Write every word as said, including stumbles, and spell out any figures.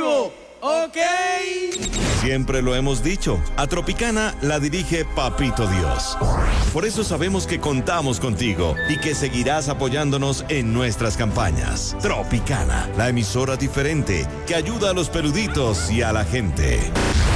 vivo, ¿ok? Siempre lo hemos dicho, a Tropicana la dirige Papito Dios. Por eso sabemos que contamos contigo y que seguirás apoyándonos en nuestras campañas. Tropicana, la emisora diferente que ayuda a los peluditos y a la gente.